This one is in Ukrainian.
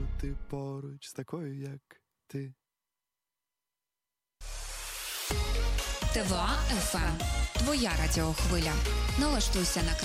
бути поруч з такою, як ти. ТВА ФМ. Твоя радіохвиля. Налаштуйся на